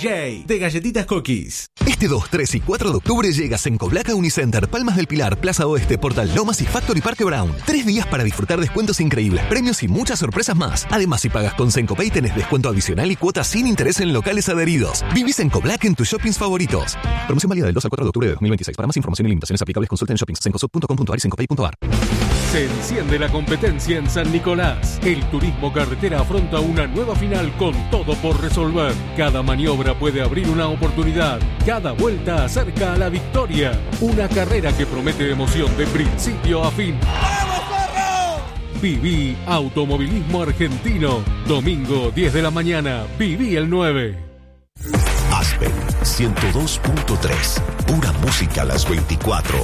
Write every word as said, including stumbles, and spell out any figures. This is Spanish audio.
J de Galletitas Cookies. Este dos, tres y cuatro de octubre llega Sencoblaca Unicenter, Palmas del Pilar, Plaza Oeste, Portal Lomas y Factory Parque Brown. Tres días para disfrutar descuentos increíbles, premios y muchas sorpresas más. Además, si pagas con Sencopay tenés descuento adicional y cuotas sin interés en locales adheridos. Viví Sencoblaca en tus shoppings favoritos. Promoción válida del dos al cuatro de octubre de dos mil veintiséis. Para más información y limitaciones aplicables, consulta en shoppings sencosud punto com punto a r y sencopay punto a r. Se enciende la competencia en San Nicolás. El turismo carretera afronta una nueva final con todo por resolver. Cada maniobra puede abrir una oportunidad. Cada vuelta acerca a la victoria. Una carrera que promete emoción de principio a fin. ¡Vamos, perro! Viví Automovilismo Argentino. Domingo diez de la mañana. Viví el nueve. Aspen ciento dos punto tres. Pura música a las veinticuatro.